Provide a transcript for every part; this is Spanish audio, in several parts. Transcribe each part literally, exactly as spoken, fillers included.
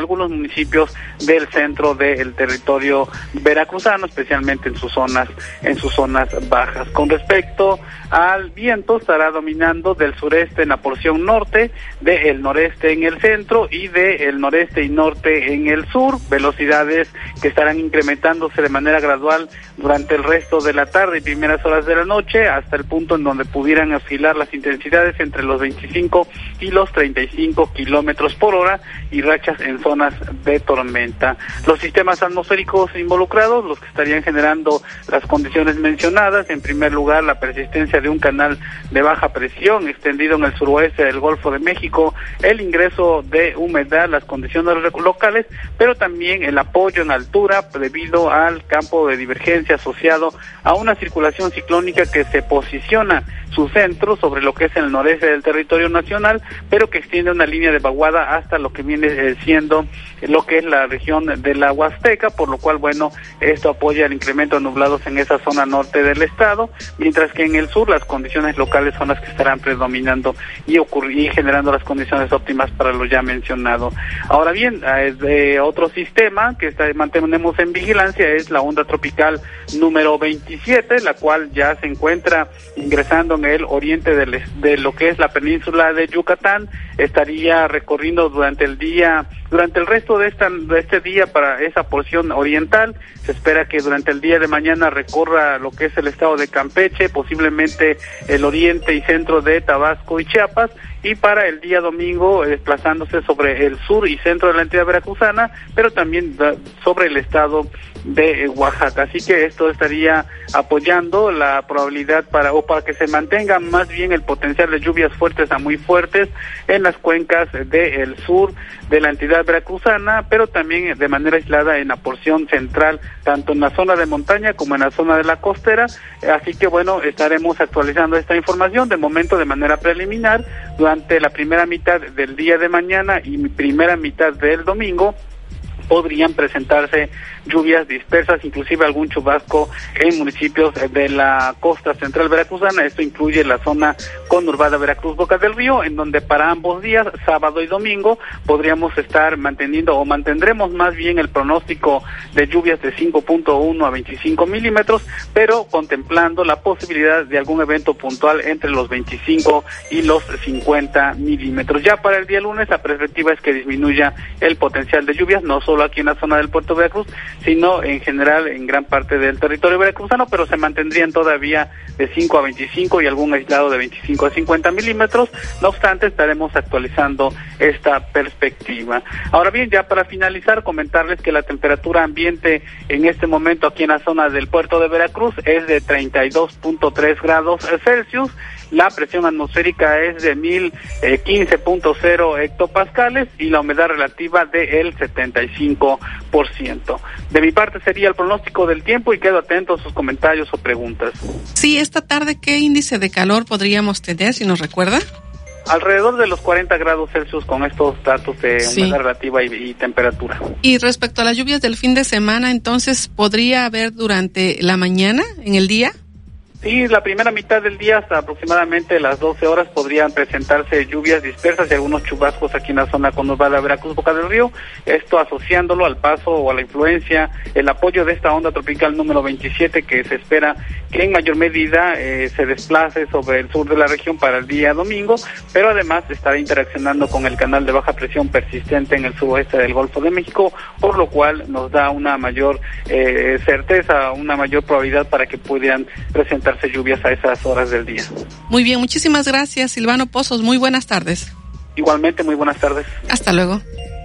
algunos municipios del centro del territorio veracruzano, especialmente en sus zonas, en sus zonas bajas. Con respecto al viento, estará dominando del sureste en la porción norte, del noreste en el centro y del noreste y norte en el sur, velocidades que estarán incrementándose de manera gradual durante el resto de la tarde y primeras horas de la noche, hasta el punto en donde pudieran oscilar las intensidades entre los veinticinco y los treinta y cinco kilómetros por hora y rachas en zonas de tormenta. Los sistemas atmosféricos involucrados, los que estarían generando las condiciones mencionadas, en primer lugar la persistencia de un canal de baja presión extendido en el suroeste del Golfo de México, el ingreso de humedad, las condiciones locales, pero también el apoyo en altura debido al campo de divergencia asociado a una circulación ciclónica que se posiciona su centro sobre lo que es el noreste del territorio nacional, pero que extiende una línea de vaguada hasta lo que viene eh, siendo lo que es la región de la Huasteca, por lo cual, bueno, esto apoya el incremento de nublados en esa zona norte del estado, mientras que en el sur las condiciones locales son las que estarán predominando y, ocurrir, y generando las condiciones óptimas para lo ya mencionado. Ahora bien, eh, de otro sistema que está, mantenemos en vigilancia es la onda tropical número veintisiete, la cual ya se encuentra ingresando en el oriente del, de lo que es la península de Yucatán, estaría recorriendo durante el día, durante el resto de, esta, de este día para esa porción oriental. Se espera que durante el día de mañana recorra lo que es el estado de Campeche, posiblemente el oriente y centro de Tabasco y Chiapas, y para el día domingo desplazándose sobre el sur y centro de la entidad veracruzana, pero también sobre el estado de Oaxaca. Así que esto estaría apoyando la probabilidad para, o para que se mantenga más bien el potencial de lluvias fuertes a muy fuertes en las cuencas del sur de la entidad veracruzana, pero también de manera aislada en la porción central, tanto en la zona de montaña como en la zona de la costera. Así que bueno, estaremos actualizando esta información de momento de manera preliminar durante la primera mitad del día de mañana y primera mitad del domingo. Podrían presentarse lluvias dispersas, inclusive algún chubasco en municipios de la costa central veracruzana. Esto incluye la zona conurbada Veracruz-Boca del Río, en donde para ambos días, sábado y domingo, podríamos estar manteniendo o mantendremos más bien el pronóstico de lluvias de cinco punto uno a veinticinco milímetros, pero contemplando la posibilidad de algún evento puntual entre los veinticinco y los cincuenta milímetros. Ya para el día lunes la perspectiva es que disminuya el potencial de lluvias, no solo aquí en la zona del puerto de Veracruz, sino en general en gran parte del territorio veracruzano, pero se mantendrían todavía de cinco a veinticinco y algún aislado de veinticinco a cincuenta milímetros. No obstante, estaremos actualizando esta perspectiva. Ahora bien, ya para finalizar, comentarles que la temperatura ambiente en este momento aquí en la zona del puerto de Veracruz es de treinta y dos punto tres grados Celsius. La presión atmosférica es de mil quince punto cero hectopascales y la humedad relativa de el setenta y cinco por ciento. De mi parte sería el pronóstico del tiempo y quedo atento a sus comentarios o preguntas. Sí, esta tarde, ¿qué índice de calor podríamos tener, si nos recuerda? Alrededor de los cuarenta grados Celsius con estos datos de sí. humedad relativa y, y temperatura. Y respecto a las lluvias del fin de semana, entonces, ¿podría haber durante la mañana, en el día? Sí, la primera mitad del día hasta aproximadamente las doce horas podrían presentarse lluvias dispersas y algunos chubascos aquí en la zona conurbada de Veracruz, Boca del Río, esto asociándolo al paso o a la influencia, el apoyo de esta onda tropical número veintisiete que se espera que en mayor medida eh, se desplace sobre el sur de la región para el día domingo, pero además estará interaccionando con el canal de baja presión persistente en el suroeste del Golfo de México, por lo cual nos da una mayor eh, certeza, una mayor probabilidad para que pudieran presentar lluvias a esas horas del día. Muy bien, muchísimas gracias, Silvano Pozos. Muy buenas tardes. Igualmente, muy buenas tardes. Hasta luego.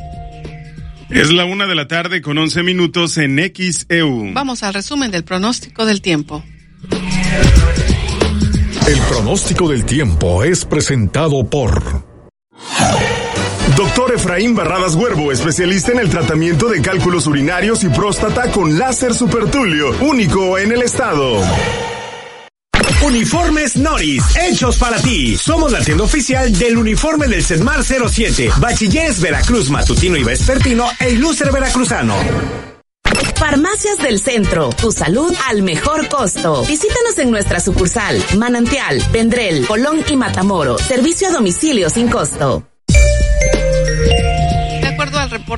Es la una de la tarde con once minutos en X E U. Vamos al resumen del pronóstico del tiempo. El pronóstico del tiempo es presentado por Doctor Efraín Barradas Huervo, especialista en el tratamiento de cálculos urinarios y próstata con láser supertulio, único en el estado. Uniformes Noris, hechos para ti. Somos la tienda oficial del uniforme del Sedmar cero siete, Bachilleres Veracruz Matutino y Vespertino e Ilustre Veracruzano. Farmacias del Centro, tu salud al mejor costo. Visítanos en nuestra sucursal, Manantial, Vendrell, Colón y Matamoros. Servicio a domicilio sin costo. De acuerdo al reporte de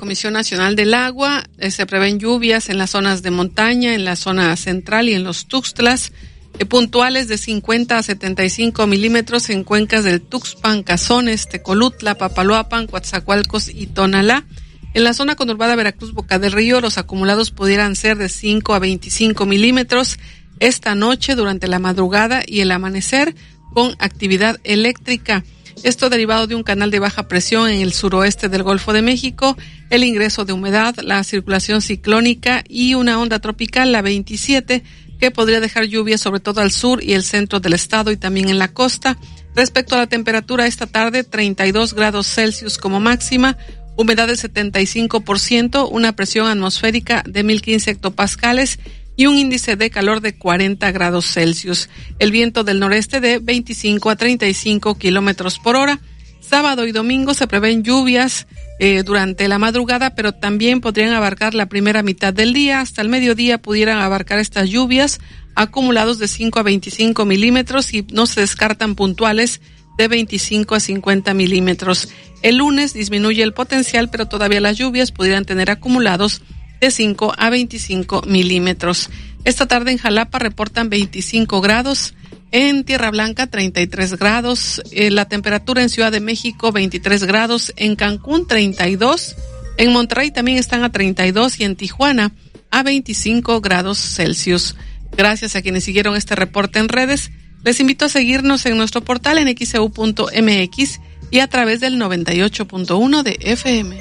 Comisión Nacional del Agua, eh, se prevén lluvias en las zonas de montaña, en la zona central y en los Tuxtlas, eh, puntuales de cincuenta a setenta y cinco milímetros en cuencas del Tuxpan, Cazones, Tecolutla, Papaloapan, Coatzacoalcos y Tonalá. En la zona conurbada Veracruz, Boca del Río, los acumulados pudieran ser de cinco a veinticinco milímetros esta noche durante la madrugada y el amanecer con actividad eléctrica. Esto derivado de un canal de baja presión en el suroeste del Golfo de México, el ingreso de humedad, la circulación ciclónica y una onda tropical, la veintisiete, que podría dejar lluvias sobre todo al sur y el centro del estado y también en la costa. Respecto a la temperatura, esta tarde treinta y dos grados Celsius como máxima, humedad del setenta y cinco por ciento, una presión atmosférica de mil quince hectopascales y un índice de calor de cuarenta grados Celsius. El viento del noreste de veinticinco a treinta y cinco kilómetros por hora. Sábado y domingo se prevén lluvias eh, durante la madrugada, pero también podrían abarcar la primera mitad del día. Hasta el mediodía pudieran abarcar estas lluvias acumulados de cinco a veinticinco milímetros y no se descartan puntuales de veinticinco a cincuenta milímetros. El lunes disminuye el potencial, pero todavía las lluvias pudieran tener acumulados de cinco a veinticinco milímetros. Esta tarde en Jalapa reportan veinticinco grados, en Tierra Blanca treinta y tres grados, eh, la temperatura en Ciudad de México veintitrés grados, en Cancún treinta y dos, en Monterrey también están a treinta y dos y en Tijuana a veinticinco grados Celsius. Gracias a quienes siguieron este reporte en redes. Les invito a seguirnos en nuestro portal en x e u punto m x y a través del noventa y ocho punto uno de F M.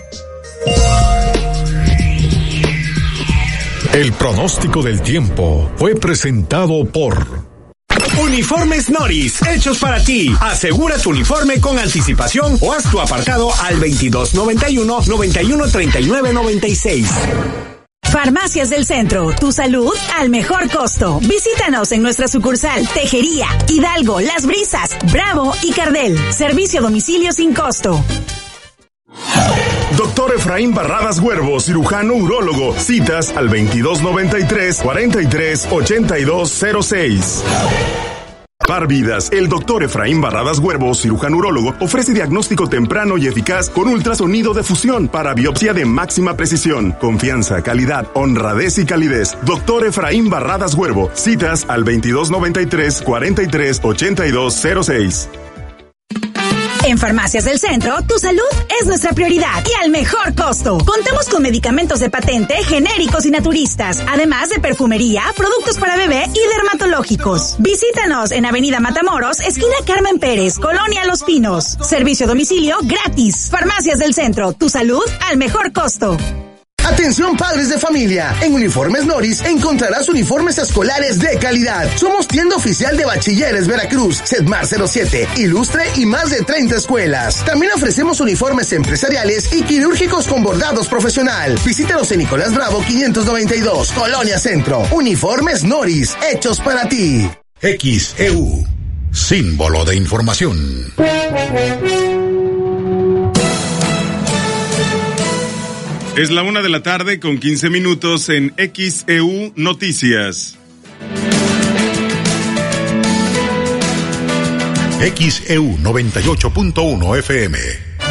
El pronóstico del tiempo fue presentado por Uniformes Noris, hechos para ti. Asegura tu uniforme con anticipación o haz tu apartado al veintidós noventa y uno, noventa y uno treinta y nueve noventa y seis. Farmacias del Centro, tu salud al mejor costo. Visítanos en nuestra sucursal Tejería, Hidalgo, Las Brisas, Bravo y Cardel. Servicio a domicilio sin costo. Doctor Efraín Barradas Huervo, cirujano urólogo. Citas al veintidós noventa y tres, cuarenta y tres, ochenta y dos cero seis. Par Vidas, el doctor Efraín Barradas Huervo, cirujano urólogo, ofrece diagnóstico temprano y eficaz con ultrasonido de fusión para biopsia de máxima precisión. Confianza, calidad, honradez y calidez. Doctor Efraín Barradas Huervo, citas al veintidós noventa y tres, cuarenta y tres, ochenta y dos cero seis. En Farmacias del Centro, tu salud es nuestra prioridad y al mejor costo. Contamos con medicamentos de patente, genéricos y naturistas, además de perfumería, productos para bebé y dermatológicos. Visítanos en Avenida Matamoros, esquina Carmen Pérez, Colonia Los Pinos. Servicio a domicilio gratis. Farmacias del Centro, tu salud al mejor costo. Atención padres de familia, en Uniformes Noris encontrarás uniformes escolares de calidad. Somos tienda oficial de Bachilleres Veracruz, Sedmar cero siete, Ilustre y más de treinta escuelas. También ofrecemos uniformes empresariales y quirúrgicos con bordados profesional. Visítanos en Nicolás Bravo quinientos noventa y dos, Colonia Centro. Uniformes Noris, hechos para ti. X E U, símbolo de información. Es la una de la tarde con quince minutos en X E U Noticias. X E U noventa y ocho punto uno F M.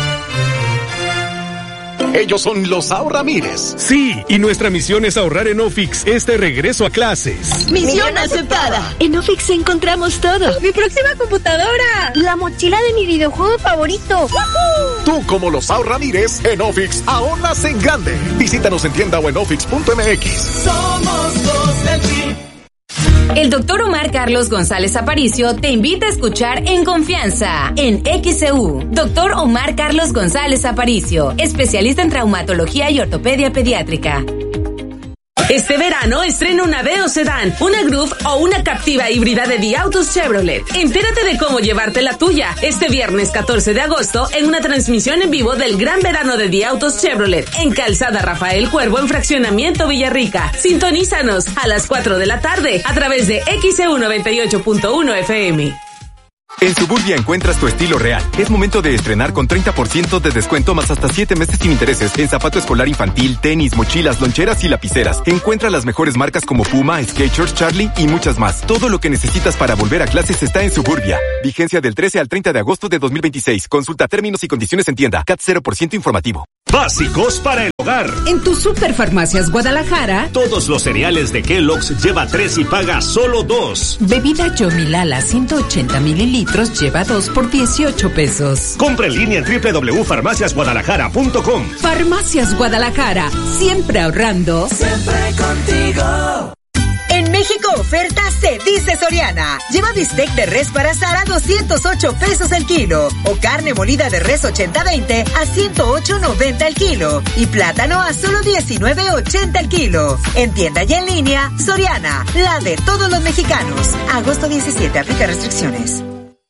Ellos son los Ahorramires. Sí, y nuestra misión es ahorrar en Ofix este regreso a clases. Misión aceptada. En Ofix encontramos todo. Mi próxima computadora. La mochila de mi videojuego favorito. ¡Woohoo! Tú, como los Ahorramires, en Ofix ahorras en grande. Visítanos en tienda o en ofix punto m x. Somos dos de ti. El doctor Omar Carlos González Aparicio te invita a escuchar En Confianza, en X E U. Doctor Omar Carlos González Aparicio, especialista en traumatología y ortopedia pediátrica. Este verano estrena una Aveo Sedán, una Groove o una Captiva híbrida de Diautos Chevrolet. Entérate de cómo llevarte la tuya este viernes catorce de agosto en una transmisión en vivo del Gran Verano de Diautos Chevrolet en Calzada Rafael Cuervo en Fraccionamiento Villarrica. Sintonízanos a las cuatro de la tarde a través de X E U noventa y ocho punto uno F M. En Suburbia encuentras tu estilo real. Es momento de estrenar con treinta por ciento de descuento más hasta siete meses sin intereses en zapato escolar infantil, tenis, mochilas, loncheras y lapiceras. Encuentra las mejores marcas como Puma, Skechers, Charlie y muchas más. Todo lo que necesitas para volver a clases está en Suburbia. Vigencia del trece al treinta de agosto de dos mil veintiséis. Consulta términos y condiciones en tienda. C A T cero por ciento informativo. Básicos para el hogar. En tu Superfarmacias Guadalajara, todos los cereales de Kellogg's lleva tres y paga solo dos. Bebida Yomilala ciento ochenta mililitros lleva dos por dieciocho pesos. Compra en línea en doble u doble u doble u punto farmacias guadalajara punto com. Farmacias Guadalajara, siempre ahorrando. Siempre contigo. En México oferta se dice Soriana. Lleva bistec de res para asar a doscientos ocho pesos el kilo. O carne molida de res ochenta veinte a ciento ocho noventa el kilo. Y plátano a solo diecinueve ochenta el kilo. En tienda y en línea, Soriana, la de todos los mexicanos. Agosto diecisiete, aplica restricciones.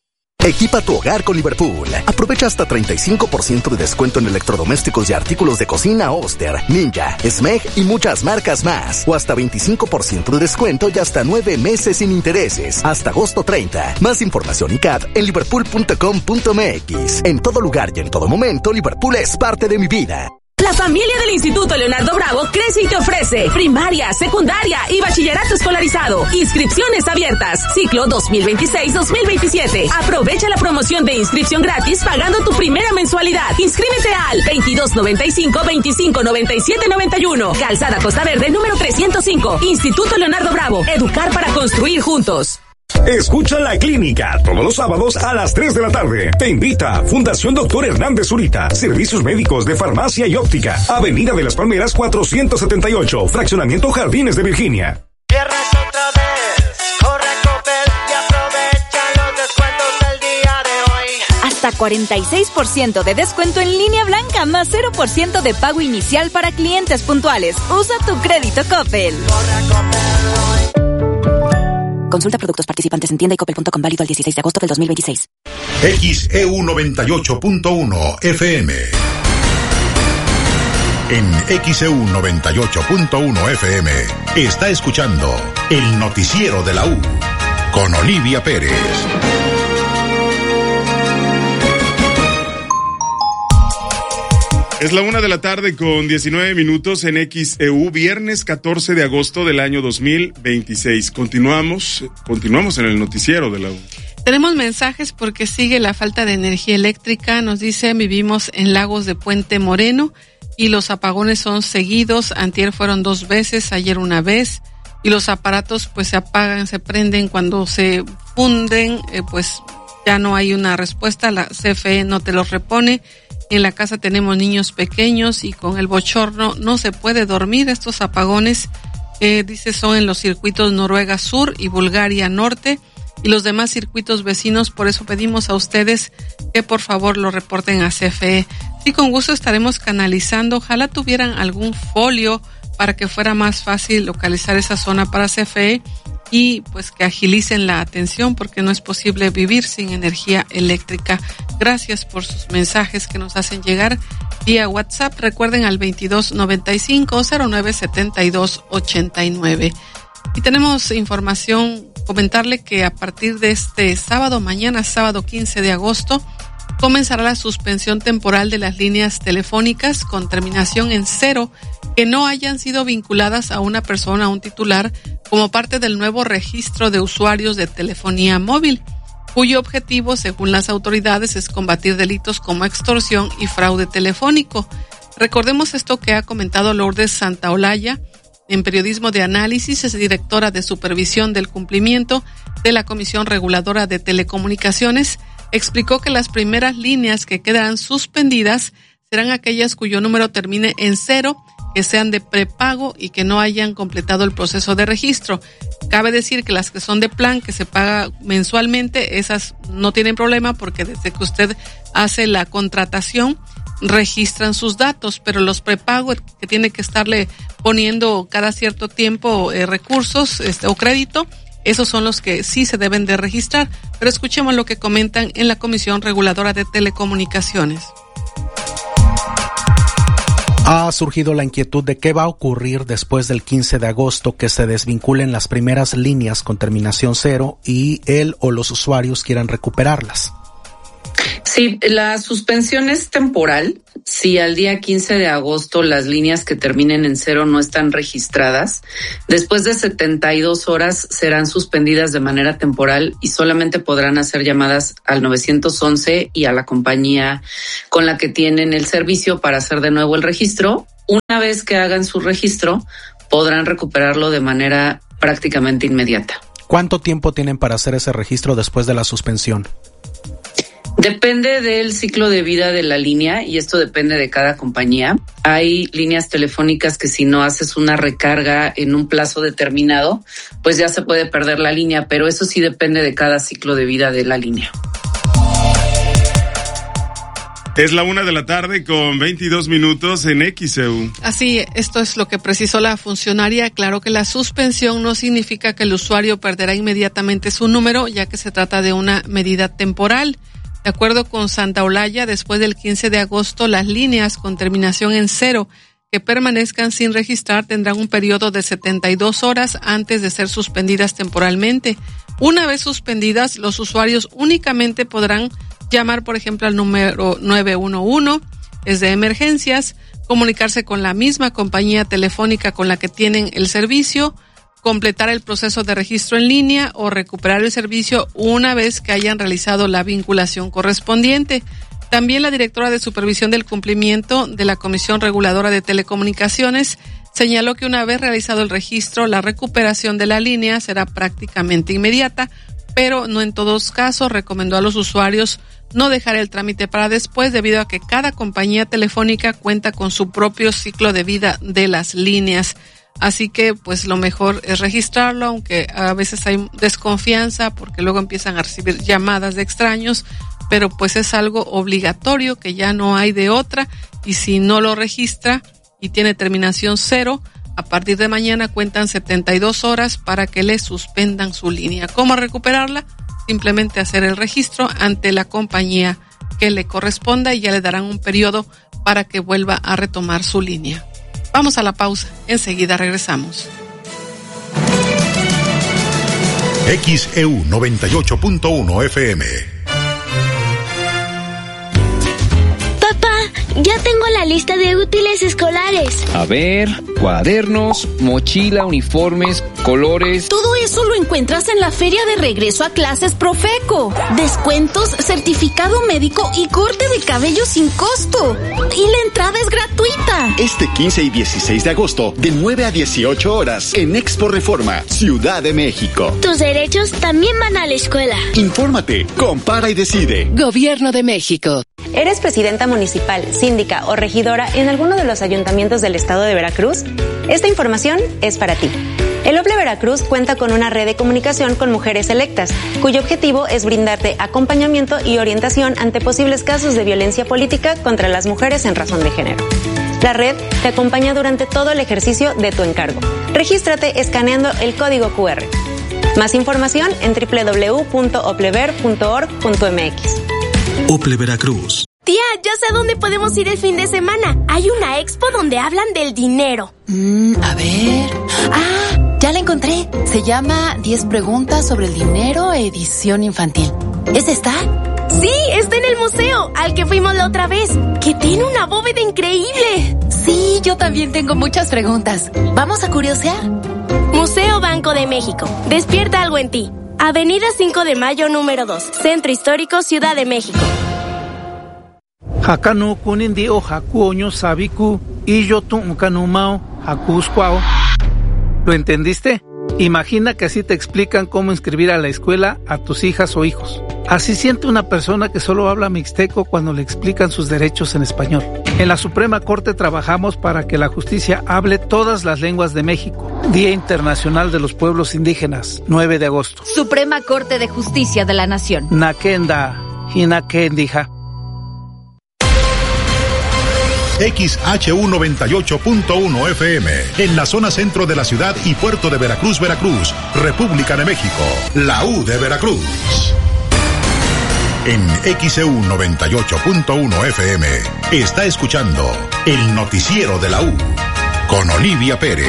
Equipa tu hogar con Liverpool. Aprovecha hasta treinta y cinco por ciento de descuento en electrodomésticos y artículos de cocina Oster, Ninja, Smeg y muchas marcas más. O hasta veinticinco por ciento de descuento y hasta nueve meses sin intereses. Hasta agosto treinta. Más información y C A D en liverpool punto com punto m x. En todo lugar y en todo momento, Liverpool es parte de mi vida. La familia del Instituto Leonardo Bravo crece y te ofrece primaria, secundaria y bachillerato escolarizado. Inscripciones abiertas. Ciclo dos mil veintiséis dos mil veintisiete. Aprovecha la promoción de inscripción gratis pagando tu primera mensualidad. Inscríbete al veintidós noventa y cinco veinticinco noventa y siete noventa y uno. Calzada Costa Verde número trescientos cinco. Instituto Leonardo Bravo. Educar para construir juntos. Escucha La Clínica todos los sábados a las tres de la tarde. Te invita Fundación Doctor Hernández Zurita. Servicios médicos de farmacia y óptica. Avenida de las Palmeras cuatrocientos setenta y ocho. Fraccionamiento Jardines de Virginia. Viernes otra vez. Corre a Coppel y aprovecha los descuentos del día de hoy. Hasta cuarenta y seis por ciento de descuento en línea blanca más cero por ciento de pago inicial para clientes puntuales. Usa tu crédito Coppel. Corre a Coppel hoy. Consulta productos participantes en tienda y coppel punto com, válido el dieciséis de agosto del dos mil veintiséis. X E U noventa y ocho punto uno F M. En X E U noventa y ocho punto uno F M está escuchando el noticiero de la U con Olivia Pérez. Es la una de la tarde con diecinueve minutos en X E U, viernes catorce de agosto del año dos mil veintiséis. Continuamos, continuamos en el noticiero de la U. Tenemos mensajes porque sigue la falta de energía eléctrica. Nos dice, vivimos en Lagos de Puente Moreno y los apagones son seguidos. Antier fueron dos veces, ayer una vez. Y los aparatos pues se apagan, se prenden cuando se funden, eh, pues ya no hay una respuesta. La C F E no te los repone. En la casa tenemos niños pequeños y con el bochorno no se puede dormir. Estos apagones, eh, dice, son en los circuitos Noruega Sur y Bulgaria Norte y los demás circuitos vecinos. Por eso pedimos a ustedes que por favor lo reporten a C F E. Sí, con gusto estaremos canalizando. Ojalá tuvieran algún folio para que fuera más fácil localizar esa zona para C F E y pues que agilicen la atención porque no es posible vivir sin energía eléctrica. Gracias por sus mensajes que nos hacen llegar vía WhatsApp. Recuerden al veintidós noventa y cinco cero nueve setenta y dos ochenta y nueve. Y tenemos información, comentarle que a partir de este sábado, mañana sábado quince de agosto, comenzará la suspensión temporal de las líneas telefónicas con terminación en cero que no hayan sido vinculadas a una persona, a un titular, como parte del nuevo registro de usuarios de telefonía móvil, cuyo objetivo, según las autoridades, es combatir delitos como extorsión y fraude telefónico. Recordemos esto que ha comentado Lourdes Santaolalla, en Periodismo de Análisis, es directora de Supervisión del Cumplimiento de la Comisión Reguladora de Telecomunicaciones. Explicó que las primeras líneas que quedarán suspendidas serán aquellas cuyo número termine en cero, que sean de prepago y que no hayan completado el proceso de registro. Cabe decir que las que son de plan, que se paga mensualmente, esas no tienen problema porque desde que usted hace la contratación registran sus datos, pero los prepago que tiene que estarle poniendo cada cierto tiempo eh, recursos este, o crédito, esos son los que sí se deben de registrar. Pero escuchemos lo que comentan en la Comisión Reguladora de Telecomunicaciones. Ha surgido la inquietud de qué va a ocurrir después del quince de agosto que se desvinculen las primeras líneas con terminación cero y él o los usuarios quieran recuperarlas. Sí, la suspensión es temporal. Si al día quince de agosto las líneas que terminen en cero no están registradas, después de setenta y dos horas serán suspendidas de manera temporal y solamente podrán hacer llamadas al nueve once y a la compañía con la que tienen el servicio para hacer de nuevo el registro. Una vez que hagan su registro, podrán recuperarlo de manera prácticamente inmediata. ¿Cuánto tiempo tienen para hacer ese registro después de la suspensión? Depende del ciclo de vida de la línea y esto depende de cada compañía. Hay líneas telefónicas que si no haces una recarga en un plazo determinado, pues ya se puede perder la línea, pero eso sí depende de cada ciclo de vida de la línea. Es la una de la tarde con veintidós minutos en X E U. Así, esto es lo que precisó la funcionaria. Claro que la suspensión no significa que el usuario perderá inmediatamente su número, ya que se trata de una medida temporal. De acuerdo con Santa Olaya, después del quince de agosto, las líneas con terminación en cero que permanezcan sin registrar tendrán un periodo de setenta y dos horas antes de ser suspendidas temporalmente. Una vez suspendidas, los usuarios únicamente podrán llamar, por ejemplo, al número nueve uno uno, es de emergencias, comunicarse con la misma compañía telefónica con la que tienen el servicio, completar el proceso de registro en línea o recuperar el servicio una vez que hayan realizado la vinculación correspondiente. También la directora de Supervisión del Cumplimiento de la Comisión Reguladora de Telecomunicaciones señaló que una vez realizado el registro, la recuperación de la línea será prácticamente inmediata, pero no en todos casos. Recomendó a los usuarios no dejar el trámite para después, debido a que cada compañía telefónica cuenta con su propio ciclo de vida de las líneas. Así que pues lo mejor es registrarlo, aunque a veces hay desconfianza porque luego empiezan a recibir llamadas de extraños, pero pues es algo obligatorio que ya no hay de otra, y si no lo registra y tiene terminación cero, a partir de mañana cuentan setenta y dos horas para que le suspendan su línea. ¿Cómo recuperarla? Simplemente hacer el registro ante la compañía que le corresponda y ya le darán un periodo para que vuelva a retomar su línea. Vamos a la pausa, enseguida regresamos. X E U noventa y ocho punto uno F M. Ya tengo la lista de útiles escolares. A ver, cuadernos, mochila, uniformes, colores. Todo eso lo encuentras en la feria de regreso a clases Profeco. Descuentos, certificado médico y corte de cabello sin costo. Y la entrada es gratuita. Este quince y dieciséis de agosto, de nueve a dieciocho horas, en Expo Reforma, Ciudad de México. Tus derechos también van a la escuela. Infórmate, compara y decide. Gobierno de México. ¿Eres presidenta municipal, síndica o regidora en alguno de los ayuntamientos del estado de Veracruz? Esta información es para ti. El O P L E Veracruz cuenta con una red de comunicación con mujeres electas, cuyo objetivo es brindarte acompañamiento y orientación ante posibles casos de violencia política contra las mujeres en razón de género. La red te acompaña durante todo el ejercicio de tu encargo. Regístrate escaneando el código cu erre. Más información en doble u doble u doble u punto oplever punto org punto eme equis. O P L E Veracruz. Tía, ya sé a dónde podemos ir el fin de semana. Hay una expo donde hablan del dinero. Mm, a ver. Ah, ya la encontré. Se llama diez preguntas sobre el dinero, edición infantil. ¿Es esta? Sí, está en el museo, al que fuimos la otra vez, que tiene una bóveda increíble. Sí, yo también tengo muchas preguntas. ¿Vamos a curiosear? Museo Banco de México. Despierta algo en ti. Avenida cinco de mayo número dos, Centro Histórico, Ciudad de México. Hakano kunindi o hakuoño sabiku y yo tu kanumao hakuskwao. ¿Lo entendiste? Imagina que así te explican cómo inscribir a la escuela a tus hijas o hijos. Así siente una persona que solo habla mixteco cuando le explican sus derechos en español. En la Suprema Corte trabajamos para que la justicia hable todas las lenguas de México. Día Internacional de los Pueblos Indígenas, nueve de agosto. Suprema Corte de Justicia de la Nación. Nakenda, Hinakendija. X H U noventa y ocho punto uno F M, en la zona centro de la ciudad y puerto de Veracruz, Veracruz, República de México, la U de Veracruz. En X E U noventa y ocho punto uno F M está escuchando el noticiero de la U con Olivia Pérez.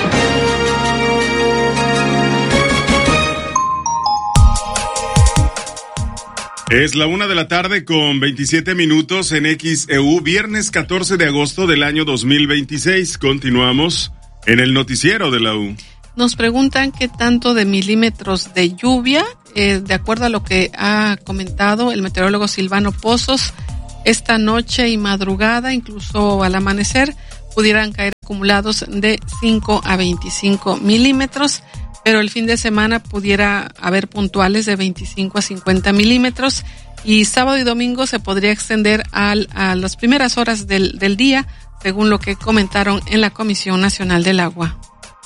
Es la una de la tarde con veintisiete minutos en X E U, viernes catorce de agosto del año dos mil veintiséis. Continuamos en el noticiero de la U. Nos preguntan qué tanto de milímetros de lluvia, eh, de acuerdo a lo que ha comentado el meteorólogo Silvano Pozos, esta noche y madrugada, incluso al amanecer, pudieran caer acumulados de cinco a veinticinco milímetros. Pero el fin de semana pudiera haber puntuales de veinticinco a cincuenta milímetros y sábado y domingo se podría extender al, a las primeras horas del, del día, según lo que comentaron en la Comisión Nacional del Agua.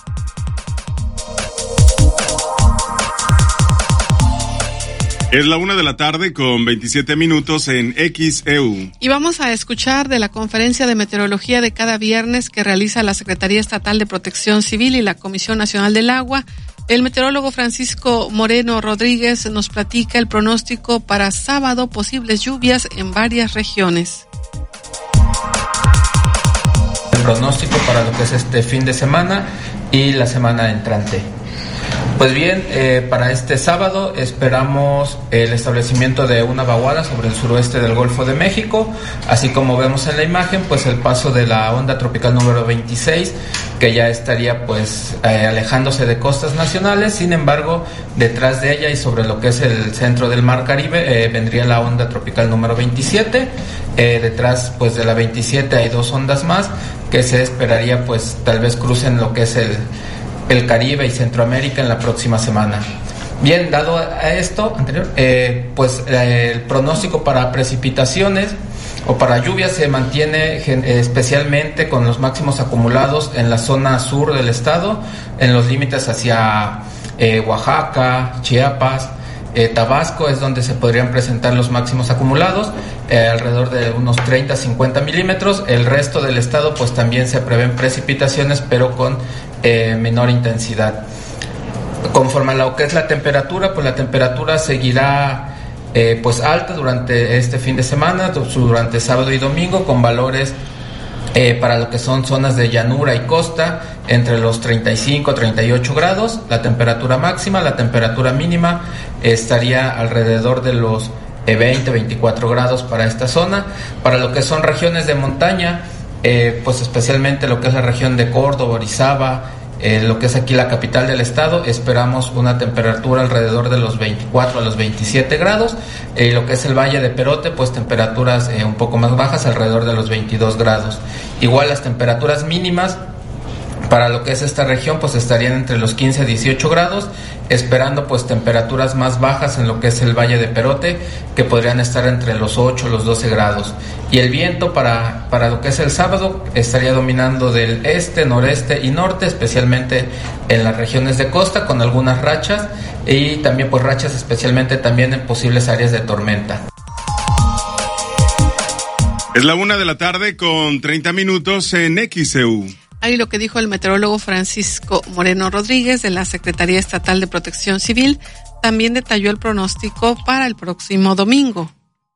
Es la una de la tarde con veintisiete minutos en X E U. Y vamos a escuchar de la conferencia de meteorología de cada viernes que realiza la Secretaría Estatal de Protección Civil y la Comisión Nacional del Agua. El meteorólogo Francisco Moreno Rodríguez nos platica el pronóstico para sábado, posibles lluvias en varias regiones. El pronóstico para lo que es este fin de semana y la semana entrante. Pues bien, eh, para este sábado esperamos el establecimiento de una vaguada sobre el suroeste del Golfo de México, así como vemos en la imagen, pues el paso de la onda tropical número veintiséis, que ya estaría pues eh, alejándose de costas nacionales. Sin embargo, detrás de ella y sobre lo que es el centro del Mar Caribe eh, vendría la onda tropical número veintisiete. Eh, detrás pues de la veintisiete hay dos ondas más que se esperaría pues tal vez crucen lo que es el el Caribe y Centroamérica en la próxima semana. Bien, dado a esto anterior, eh, pues eh, el pronóstico para precipitaciones o para lluvias se mantiene eh, especialmente con los máximos acumulados en la zona sur del estado, en los límites hacia eh, Oaxaca, Chiapas, eh, Tabasco es donde se podrían presentar los máximos acumulados, eh, alrededor de unos treinta a cincuenta milímetros. El resto del estado pues también se prevén precipitaciones, pero con Eh, menor intensidad. Conforme a lo que es la temperatura, pues la temperatura seguirá eh, pues alta durante este fin de semana, durante sábado y domingo, con valores eh, para lo que son zonas de llanura y costa entre los treinta y cinco a treinta y ocho grados, la temperatura máxima. La temperatura mínima eh, estaría alrededor de los eh, veinte a veinticuatro grados para esta zona. Para lo que son regiones de montaña, Eh, pues especialmente lo que es la región de Córdoba, Orizaba, eh, lo que es aquí la capital del estado, esperamos una temperatura alrededor de los veinticuatro a los veintisiete grados, eh, lo que es el Valle de Perote, pues temperaturas eh, un poco más bajas, alrededor de los veintidós grados. Igual las temperaturas mínimas para lo que es esta región pues estarían entre los quince a dieciocho grados, esperando pues temperaturas más bajas en lo que es el Valle de Perote, que podrían estar entre los ocho a los doce grados. Y el viento para, para lo que es el sábado estaría dominando del este, noreste y norte, especialmente en las regiones de costa, con algunas rachas y también pues rachas especialmente también en posibles áreas de tormenta. Es la una de la tarde con treinta minutos en X E U. Ahí lo que dijo el meteorólogo Francisco Moreno Rodríguez de la Secretaría Estatal de Protección Civil. También detalló el pronóstico para el próximo domingo.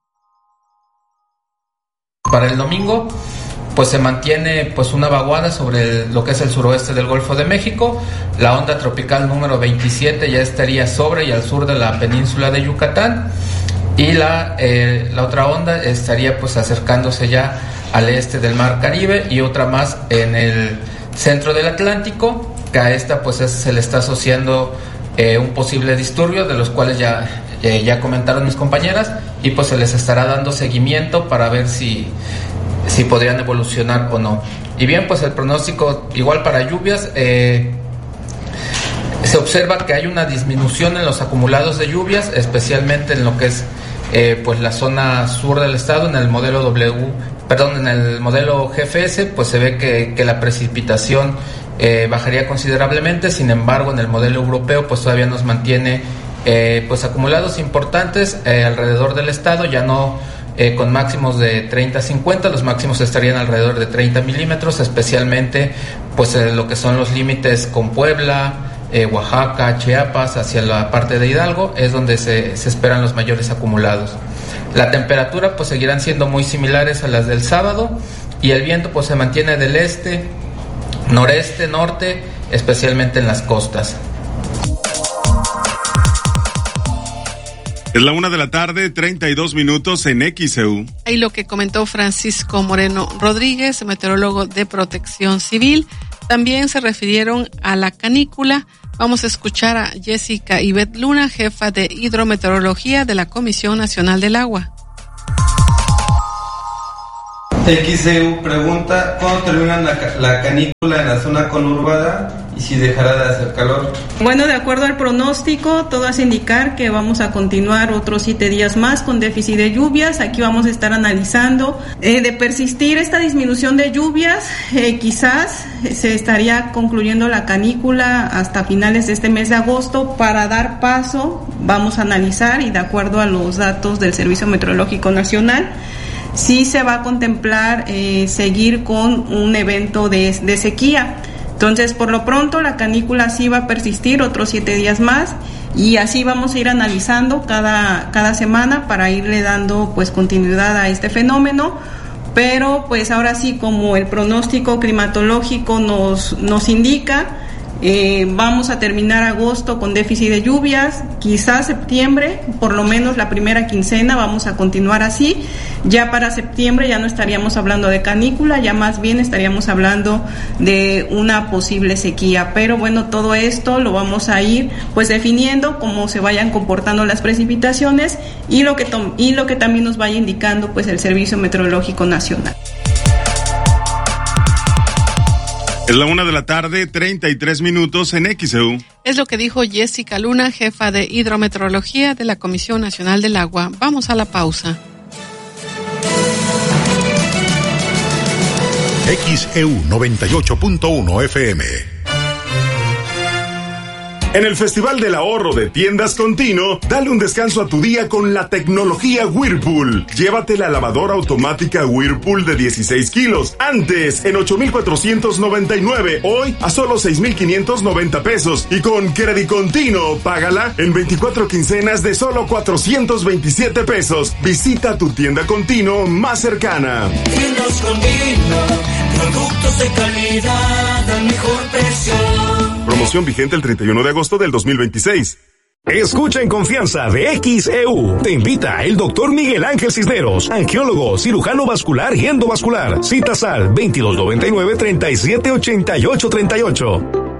Para el domingo, pues se mantiene pues una vaguada sobre el, lo que es el suroeste del Golfo de México. La onda tropical número veintisiete ya estaría sobre y al sur de la península de Yucatán. Y la, eh, la otra onda estaría pues acercándose ya al este del Mar Caribe, y otra más en el centro del Atlántico, que a esta pues es, se le está asociando eh, un posible disturbio, de los cuales ya, eh, ya comentaron mis compañeras, y pues se les estará dando seguimiento para ver si, si podrían evolucionar o no. Y bien, pues el pronóstico igual para lluvias, eh, se observa que hay una disminución en los acumulados de lluvias, especialmente en lo que es eh, pues la zona sur del estado. En el modelo W, perdón, en el modelo G F S, pues se ve que, que la precipitación eh, bajaría considerablemente. Sin embargo, en el modelo europeo, pues todavía nos mantiene eh, pues acumulados importantes eh, alrededor del estado, ya no eh, con máximos de treinta a cincuenta, los máximos estarían alrededor de treinta milímetros, especialmente pues eh, lo que son los límites con Puebla, Eh, Oaxaca, Chiapas, hacia la parte de Hidalgo, es donde se, se esperan los mayores acumulados. La temperatura pues seguirán siendo muy similares a las del sábado y el viento pues se mantiene del este, noreste, norte, especialmente en las costas. Es la una de la tarde, treinta y dos minutos en X E U. Ahí lo que comentó Francisco Moreno Rodríguez, meteorólogo de Protección Civil. También se refirieron a la canícula. Vamos a escuchar a Jessica Ivette Luna, jefa de hidrometeorología de la Comisión Nacional del Agua. X E U pregunta, ¿cuándo termina la, la canícula en la zona conurbada y si dejará de hacer calor? Bueno, de acuerdo al pronóstico, todo hace indicar que vamos a continuar otros siete días más con déficit de lluvias. Aquí vamos a estar analizando eh, de persistir esta disminución de lluvias, eh, quizás se estaría concluyendo la canícula hasta finales de este mes de agosto. Para dar paso, vamos a analizar y de acuerdo a los datos del Servicio Meteorológico Nacional, sí se va a contemplar eh, seguir con un evento de, de sequía. Entonces, por lo pronto, la canícula sí va a persistir otros siete días más y así vamos a ir analizando cada, cada semana para irle dando pues continuidad a este fenómeno. Pero pues ahora sí, como el pronóstico climatológico nos, nos indica, Eh, vamos a terminar agosto con déficit de lluvias, quizás septiembre, por lo menos la primera quincena vamos a continuar así. Ya para septiembre ya no estaríamos hablando de canícula, ya más bien estaríamos hablando de una posible sequía. Pero bueno, todo esto lo vamos a ir pues definiendo cómo se vayan comportando las precipitaciones y lo que to- y lo que también nos vaya indicando pues el Servicio Meteorológico Nacional. Es la una de la tarde, treinta y tres minutos en X E U. Es lo que dijo Jessica Luna, jefa de hidrometeorología de la Comisión Nacional del Agua. Vamos a la pausa. X E U noventa y ocho punto uno F M. En el Festival del Ahorro de Tiendas Contino, dale un descanso a tu día con la tecnología Whirlpool. Llévate la lavadora automática Whirlpool de dieciséis kilos. Antes, en ocho mil cuatrocientos noventa y nueve. Hoy, a solo seis mil quinientos noventa pesos. Y con Credit Contino, págala en veinticuatro quincenas de solo cuatrocientos veintisiete pesos. Visita tu tienda Contino más cercana. Tiendas Contino, productos de calidad al mejor precio. Promoción vigente el treinta y uno de agosto del dos mil veintiséis. Escucha en confianza de X E U. Te invita el doctor Miguel Ángel Cisneros, angiólogo, cirujano vascular y endovascular. Citas al veintidós noventa y nueve, treinta y siete ochenta y ocho treinta y ocho.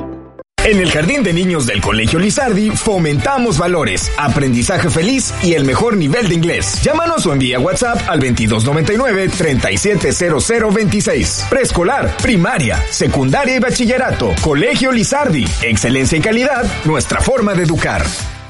En el Jardín de Niños del Colegio Lizardi fomentamos valores, aprendizaje feliz y el mejor nivel de inglés. Llámanos o envía WhatsApp al veintidós noventa y nueve, treinta y siete cero cero veintiséis. Preescolar, primaria, secundaria y bachillerato. Colegio Lizardi. Excelencia y calidad, nuestra forma de educar.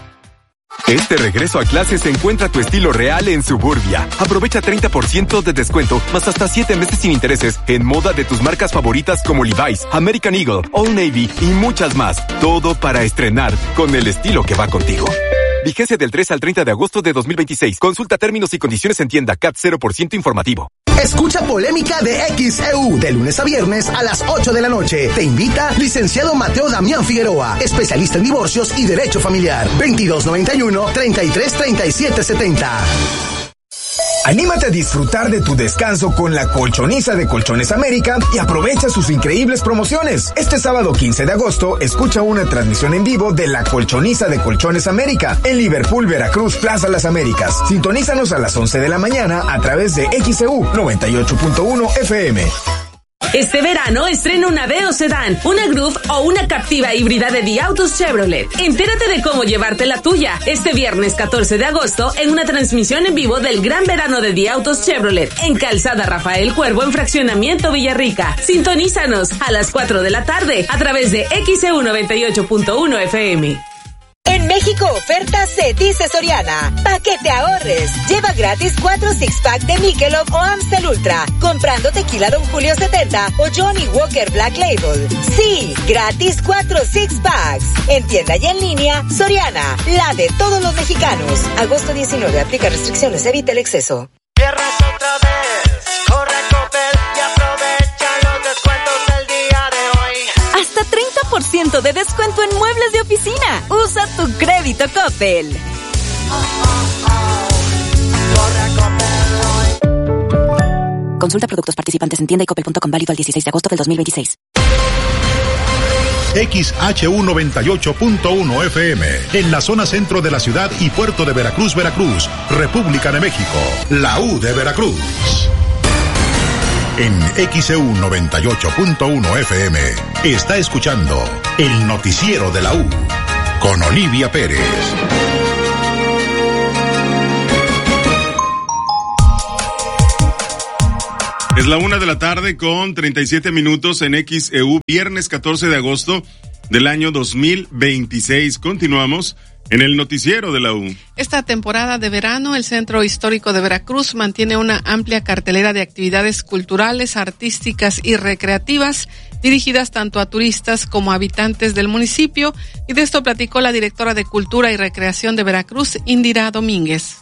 Este regreso a clases encuentra tu estilo real en Suburbia. Aprovecha treinta por ciento de descuento, más hasta siete meses sin intereses en moda de tus marcas favoritas como Levi's, American Eagle, Old Navy y muchas más. Todo para estrenar con el estilo que va contigo. Vigencia del tres al treinta de agosto de dos mil veintiséis. Consulta términos y condiciones en tienda. C A T cero por ciento informativo. Escucha Polémica de X E U de lunes a viernes a las ocho de la noche. Te invita licenciado Mateo Damián Figueroa, especialista en divorcios y derecho familiar. veintidós noventa y uno, treinta y tres treinta y siete setenta. Anímate a disfrutar de tu descanso con la Colchoniza de Colchones América y aprovecha sus increíbles promociones. Este sábado quince de agosto, escucha una transmisión en vivo de la Colchoniza de Colchones América en Liverpool, Veracruz, Plaza Las Américas. Sintonízanos a las once de la mañana a través de X E U noventa y ocho punto uno F M. Este verano estrena una Aveo Sedán, una Groove o una Captiva híbrida de The Autos Chevrolet. Entérate de cómo llevarte la tuya este viernes catorce de agosto en una transmisión en vivo del Gran Verano de The Autos Chevrolet en Calzada Rafael Cuervo en Fraccionamiento Villarrica. Sintonízanos a las cuatro de la tarde a través de X E U noventa y ocho punto uno F M. En México, oferta se dice Soriana. Pa' que te ahorres. Lleva gratis cuatro six-pack de Michelob o Amstel Ultra. Comprando tequila Don Julio setenta o Johnny Walker Black Label. Sí, gratis cuatro six-packs. En tienda y en línea, Soriana. La de todos los mexicanos. Agosto diecinueve. Aplica restricciones. Evita el exceso. Cierras otra vez. Corre a Coppel y aprovecha los descuentos del día de hoy. Hasta treinta por ciento de descuento en muebles de oficina. Usa tu crédito Coppel. Consulta productos participantes en tienda y coppel punto com, válido el dieciséis de agosto del dos mil veintiséis. X H U noventa y ocho punto uno F M, en la zona centro de la ciudad y puerto de Veracruz, Veracruz, República de México, la U de Veracruz. En X E U noventa y ocho punto uno F M, está escuchando el noticiero de la U, con Olivia Pérez. Es la una de la tarde con treinta y siete minutos en X E U, viernes catorce de agosto del año dos mil veintiséis. Continuamos en el noticiero de la U. Esta temporada de verano, el Centro Histórico de Veracruz mantiene una amplia cartelera de actividades culturales, artísticas y recreativas dirigidas tanto a turistas como a habitantes del municipio, y de esto platicó la directora de Cultura y Recreación de Veracruz, Indira Domínguez.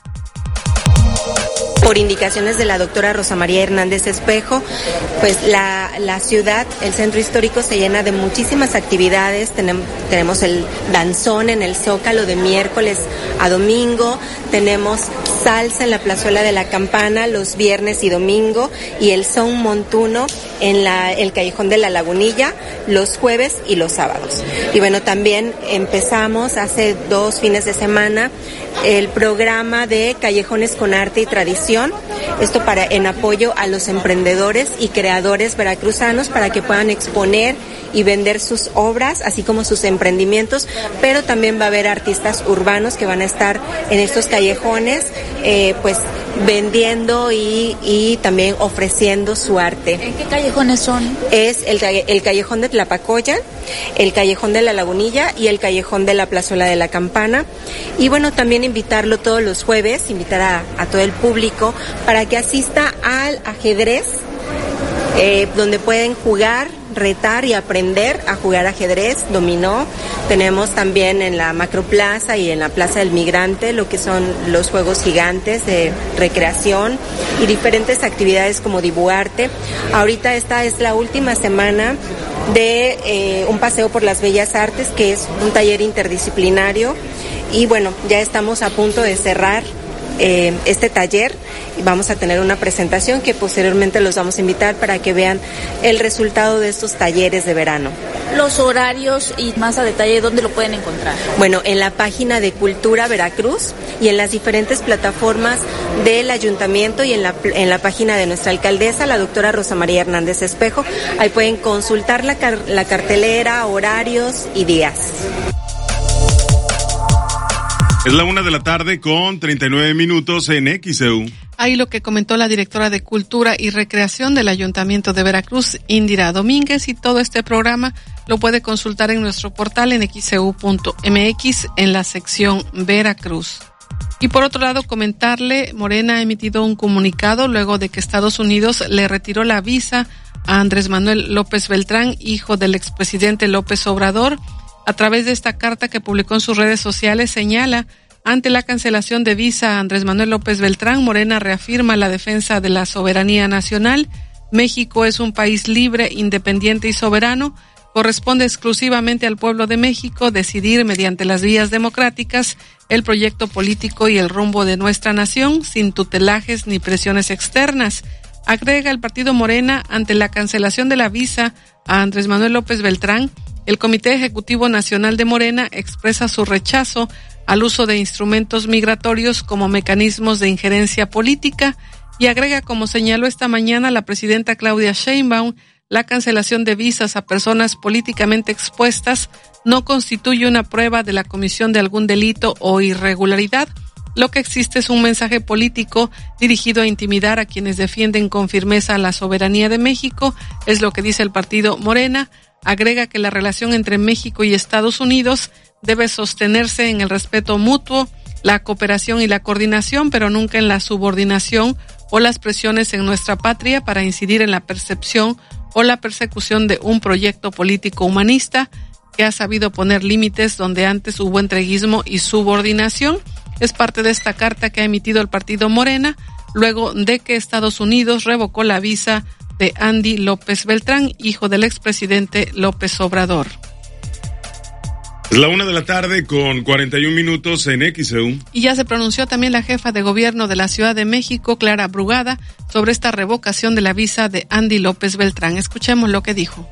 Por indicaciones de la doctora Rosa María Hernández Espejo, pues la, la ciudad, el centro histórico se llena de muchísimas actividades. Tenemos, tenemos el danzón en el Zócalo de miércoles a domingo, tenemos salsa en la plazuela de la Campana los viernes y domingo, y el son montuno en la, el Callejón de la Lagunilla los jueves y los sábados. Y bueno, también empezamos hace dos fines de semana el programa de Callejones con Arte y Tradición, esto para en apoyo a los emprendedores y creadores veracruzanos para que puedan exponer y vender sus obras, así como sus emprendimientos, pero también va a haber artistas urbanos que van a estar en estos callejones, eh, pues vendiendo y, y también ofreciendo su arte. ¿En qué callejones son? Es el, el callejón de Tlapacoya, el callejón de la Lagunilla y el callejón de la plazuela de la Campana. Y bueno, también invitarlo todos los jueves, invitar a, a todo el público para que asista al ajedrez, eh, donde pueden jugar, retar y aprender a jugar ajedrez, dominó. Tenemos también en la Macroplaza y en la Plaza del Migrante lo que son los juegos gigantes de recreación y diferentes actividades como Dibuarte. Ahorita esta es la última semana de eh, un paseo por las Bellas Artes, que es un taller interdisciplinario, y bueno, ya estamos a punto de cerrar eh, este taller y vamos a tener una presentación que posteriormente los vamos a invitar para que vean el resultado de estos talleres de verano. Los horarios y más a detalle, ¿dónde lo pueden encontrar? Bueno, en la página de Cultura Veracruz y en las diferentes plataformas del ayuntamiento y en la, en la página de nuestra alcaldesa, la doctora Rosa María Hernández Espejo. Ahí pueden consultar la, car- la cartelera, horarios y días. Es la una de la tarde con treinta y nueve minutos en X E U. Ahí lo que comentó la directora de Cultura y Recreación del Ayuntamiento de Veracruz, Indira Domínguez, y todo este programa lo puede consultar en nuestro portal en x e u punto m x en la sección Veracruz. Y por otro lado, comentarle, Morena ha emitido un comunicado luego de que Estados Unidos le retiró la visa a Andrés Manuel López Beltrán, hijo del expresidente López Obrador. A través de esta carta que publicó en sus redes sociales, señala: ante la cancelación de visa a Andrés Manuel López Beltrán, Morena reafirma la defensa de la soberanía nacional. México es un país libre, independiente y soberano. Corresponde exclusivamente al pueblo de México decidir mediante las vías democráticas el proyecto político y el rumbo de nuestra nación, sin tutelajes ni presiones externas. Agrega el partido Morena: ante la cancelación de la visa a Andrés Manuel López Beltrán, el Comité Ejecutivo Nacional de Morena expresa su rechazo al uso de instrumentos migratorios como mecanismos de injerencia política, y agrega, como señaló esta mañana la presidenta Claudia Sheinbaum, la cancelación de visas a personas políticamente expuestas no constituye una prueba de la comisión de algún delito o irregularidad. Lo que existe es un mensaje político dirigido a intimidar a quienes defienden con firmeza la soberanía de México, es lo que dice el partido Morena. Agrega que la relación entre México y Estados Unidos debe sostenerse en el respeto mutuo, la cooperación y la coordinación, pero nunca en la subordinación o las presiones en nuestra patria para incidir en la percepción o la persecución de un proyecto político humanista que ha sabido poner límites donde antes hubo entreguismo y subordinación. Es parte de esta carta que ha emitido el partido Morena luego de que Estados Unidos revocó la visa de Andy López Beltrán, hijo del expresidente López Obrador. Es la una de la tarde con cuarenta y un minutos en X E U. Y ya se pronunció también la jefa de gobierno de la Ciudad de México, Clara Brugada, sobre esta revocación de la visa de Andy López Beltrán. Escuchemos lo que dijo.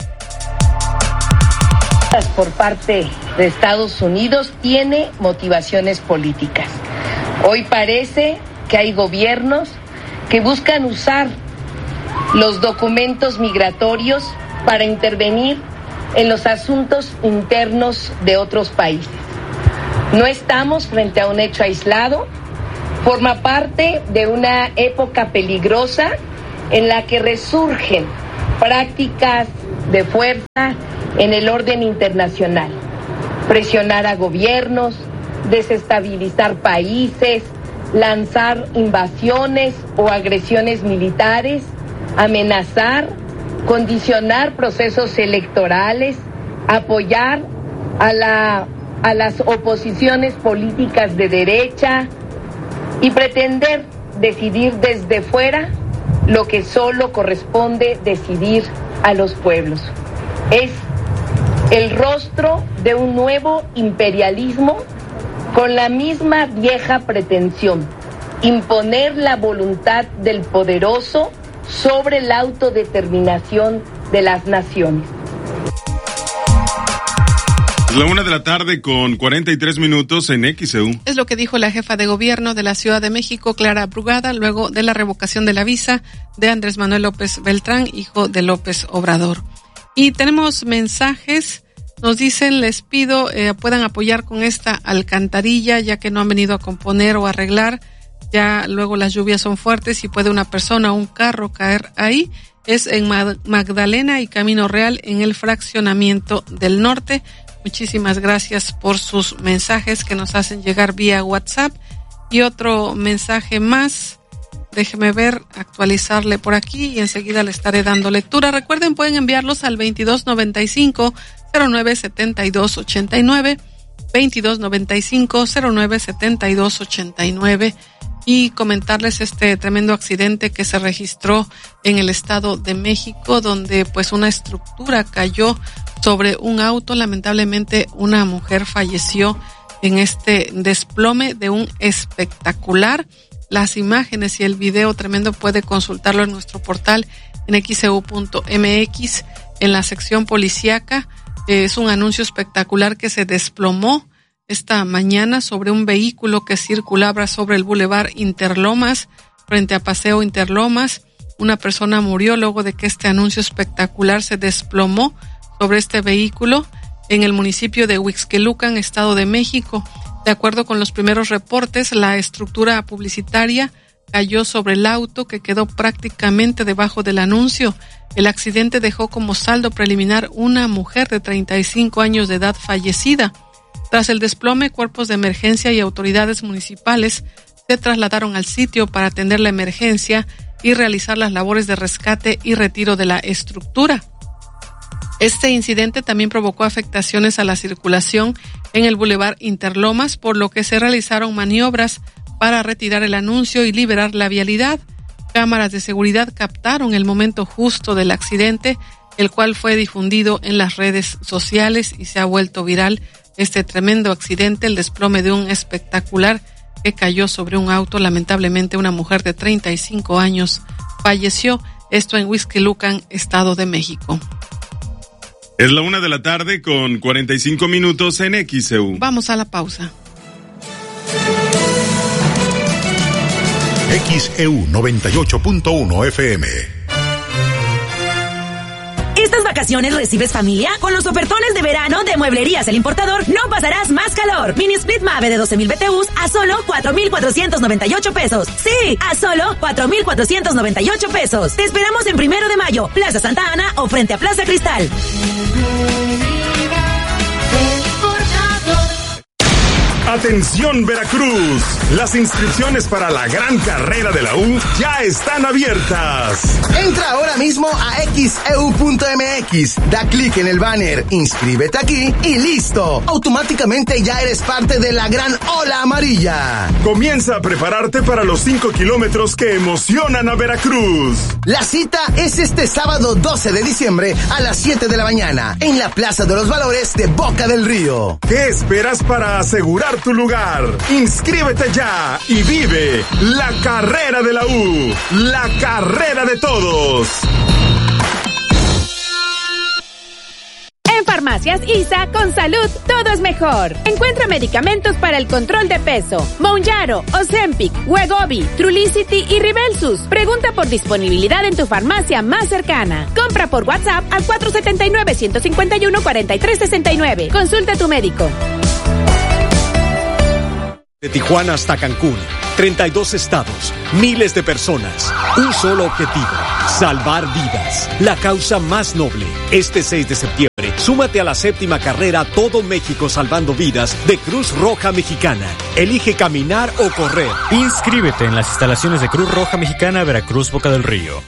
Por parte de Estados Unidos tiene motivaciones políticas. Hoy parece que hay gobiernos que buscan usar los documentos migratorios para intervenir en los asuntos internos de otros países. No estamos frente a un hecho aislado, forma parte de una época peligrosa en la que resurgen prácticas de fuerza en el orden internacional, presionar a gobiernos, desestabilizar países, lanzar invasiones o agresiones militares, amenazar, condicionar procesos electorales, apoyar a la a las oposiciones políticas de derecha y pretender decidir desde fuera lo que solo corresponde decidir a los pueblos. Es el rostro de un nuevo imperialismo con la misma vieja pretensión, imponer la voluntad del poderoso sobre la autodeterminación de las naciones. La una de la tarde con cuarenta y tres minutos en X E U. Es lo que dijo la jefa de gobierno de la Ciudad de México, Clara Brugada, luego de la revocación de la visa de Andrés Manuel López Beltrán, hijo de López Obrador. Y tenemos mensajes, nos dicen, les pido eh, puedan apoyar con esta alcantarilla, ya que no han venido a componer o arreglar. Ya luego las lluvias son fuertes y puede una persona o un carro caer ahí. Es en Magdalena y Camino Real, en el fraccionamiento del norte. Muchísimas gracias por sus mensajes que nos hacen llegar vía WhatsApp. Y otro mensaje más, déjeme ver, actualizarle por aquí y enseguida le estaré dando lectura. Recuerden, pueden enviarlos al veintidós noventa y cinco cero nueve setenta y dos ochenta y nueve, veintidós noventa y cinco cero nueve setenta y dos ochenta y nueve. Y comentarles este tremendo accidente que se registró en el Estado de México, donde pues una estructura cayó sobre un auto. Lamentablemente una mujer falleció en este desplome de un espectacular. Las imágenes y el video tremendo puede consultarlo en nuestro portal en x e u punto m x en la sección policíaca. Es un anuncio espectacular que se desplomó esta mañana sobre un vehículo que circulaba sobre el Boulevard Interlomas, frente a Paseo Interlomas. Una persona murió luego de que este anuncio espectacular se desplomó sobre este vehículo en el municipio de Huixquilucan, Estado de México. De acuerdo con los primeros reportes, la estructura publicitaria cayó sobre el auto, que quedó prácticamente debajo del anuncio. El accidente dejó como saldo preliminar una mujer de treinta y cinco años de edad fallecida. Tras el desplome, cuerpos de emergencia y autoridades municipales se trasladaron al sitio para atender la emergencia y realizar las labores de rescate y retiro de la estructura. Este incidente también provocó afectaciones a la circulación en el Boulevard Interlomas, por lo que se realizaron maniobras para retirar el anuncio y liberar la vialidad. Cámaras de seguridad captaron el momento justo del accidente, el cual fue difundido en las redes sociales y se ha vuelto viral. Este tremendo accidente, el desplome de un espectacular que cayó sobre un auto. Lamentablemente una mujer de treinta y cinco años falleció, esto en Huixquilucan, Estado de México. Es la una de la tarde con cuarenta y cinco minutos en X E U. Vamos a la pausa. X E U noventa y ocho punto uno F M. Estas vacaciones recibes familia con los ofertones de verano de Mueblerías El Importador. No pasarás más calor. Mini Split Mave de doce mil B T Us a solo cuatro mil cuatrocientos noventa y ocho pesos. Sí, a solo cuatro mil cuatrocientos noventa y ocho pesos. Te esperamos en Primero de Mayo, Plaza Santa Ana o frente a Plaza Cristal. Atención Veracruz, las inscripciones para la gran carrera de la U ya están abiertas. Entra ahora mismo a x e u punto m x, da clic en el banner, inscríbete aquí y listo. Automáticamente ya eres parte de la gran ola amarilla. Comienza a prepararte para los cinco kilómetros que emocionan a Veracruz. La cita es este sábado doce de diciembre a las siete de la mañana en la Plaza de los Valores de Boca del Río. ¿Qué esperas para asegurar tu lugar? Inscríbete ya y vive la carrera de la U, la carrera de todos. En Farmacias I S A, con salud, todo es mejor. Encuentra medicamentos para el control de peso: Mounjaro, Ozempic, Wegovy, Trulicity y Ribelsus. Pregunta por disponibilidad en tu farmacia más cercana. Compra por WhatsApp al cuatro siete nueve, uno cinco uno, cuatro tres seis nueve. Consulta a tu médico. De Tijuana hasta Cancún, treinta y dos estados, miles de personas, un solo objetivo: salvar vidas. La causa más noble. Este seis de septiembre, súmate a la séptima carrera Todo México Salvando Vidas de Cruz Roja Mexicana. Elige caminar o correr. Inscríbete en las instalaciones de Cruz Roja Mexicana, Veracruz, Boca del Río.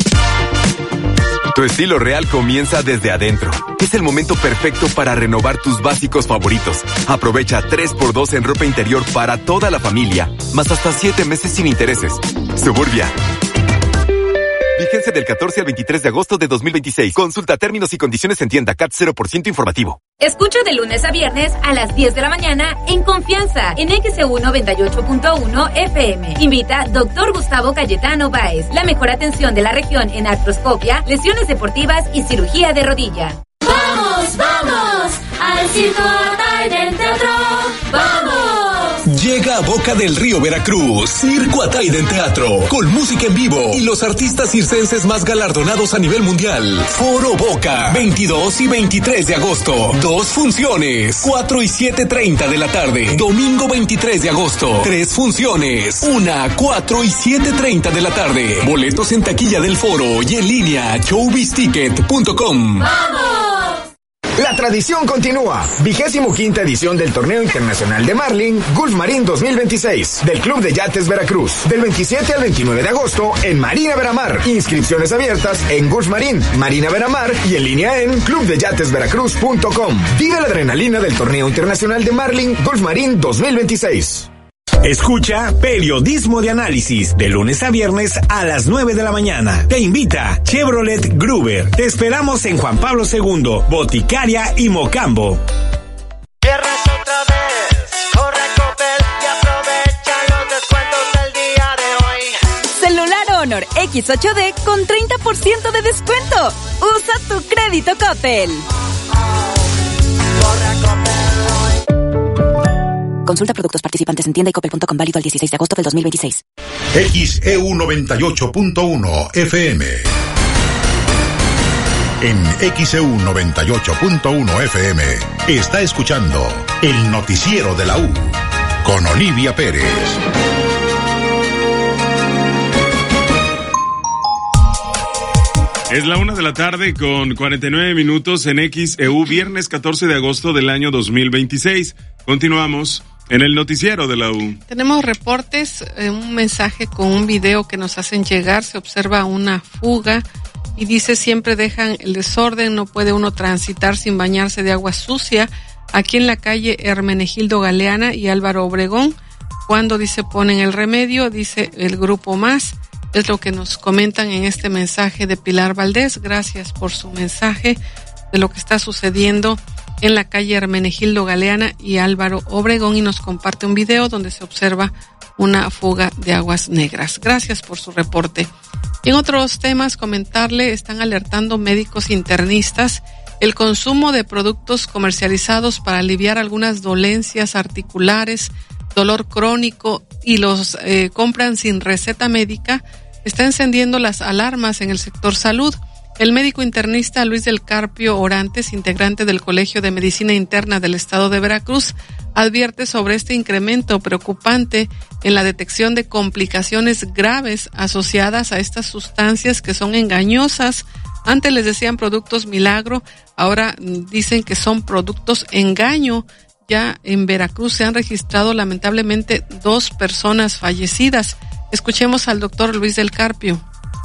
Tu estilo real comienza desde adentro. Es el momento perfecto para renovar tus básicos favoritos. Aprovecha tres por dos en ropa interior para toda la familia, más hasta siete meses sin intereses. Suburbia. Vigencia del catorce al veintitrés de agosto de dos mil veintiséis. Consulta términos y condiciones en tienda. C A T cero por ciento informativo. Escucha de lunes a viernes a las diez de la mañana en Confianza en X E U noventa y ocho punto uno F M. Invita doctor Gustavo Cayetano Báez. La mejor atención de la región en artroscopia, lesiones deportivas y cirugía de rodilla. ¡Vamos, vamos! ¡Al Circo Ataide Teatro! ¡Vamos! Llega a Boca del Río, Veracruz, Circo Ataide Teatro, con música en vivo y los artistas circenses más galardonados a nivel mundial. Foro Boca, veintidós y veintitrés de agosto. Dos funciones, cuatro y siete treinta de la tarde. Domingo veintitrés de agosto, tres funciones, una, cuatro y siete treinta de la tarde. Boletos en taquilla del foro y en línea showbiz ticket punto com. ¡Vamos! La tradición continúa. Vigésimo quinta edición del Torneo Internacional de Marlin Gulf Marín dos mil veintiséis del Club de Yates Veracruz. Del veintisiete al veintinueve de agosto en Marina Veramar. Inscripciones abiertas en Gulf Marín, Marina Veramar y en línea en club de yates veracruz punto com. Vive la adrenalina del Torneo Internacional de Marlin Gulf Marín dos mil veintiséis. Escucha Periodismo de Análisis de lunes a viernes a las nueve de la mañana. Te invita Chevrolet Gruber. Te esperamos en Juan Pablo segundo, Boticaria y Mocambo. Viernes otra vez, corre a Coppel y aprovecha los descuentos del día de hoy. Celular Honor X ocho D con treinta por ciento de descuento. Usa tu crédito Coppel. Corre a Coppel. Consulta productos participantes en tienda y coppel punto com, válido al dieciséis de agosto del dos mil veintiséis. X E U noventa y ocho punto uno F M. En X E U noventa y ocho punto uno F M está escuchando el noticiero de la U con Olivia Pérez. Es la una de la tarde con cuarenta y nueve minutos en X E U, viernes catorce de agosto del año dos mil veintiséis. Continuamos en el noticiero de la U. Tenemos reportes, eh, un mensaje con un video que nos hacen llegar. Se observa una fuga y dice: siempre dejan el desorden, no puede uno transitar sin bañarse de agua sucia. Aquí en la calle Hermenegildo Galeana y Álvaro Obregón. Cuando dice ponen el remedio, dice el grupo más. Es lo que nos comentan en este mensaje de Pilar Valdés. Gracias por su mensaje de lo que está sucediendo en la calle Hermenegildo Galeana y Álvaro Obregón, y nos comparte un video donde se observa una fuga de aguas negras. Gracias por su reporte. Y en otros temas, comentarle, están alertando médicos internistas el consumo de productos comercializados para aliviar algunas dolencias articulares, dolor crónico, y los eh, compran sin receta médica. Está encendiendo las alarmas en el sector salud. El médico internista Luis del Carpio Orantes, integrante del Colegio de Medicina Interna del Estado de Veracruz, advierte sobre este incremento preocupante en la detección de complicaciones graves asociadas a estas sustancias que son engañosas. Antes les decían productos milagro, ahora dicen que son productos engaño, ya en Veracruz se han registrado lamentablemente dos personas fallecidas. Escuchemos al doctor Luis del Carpio.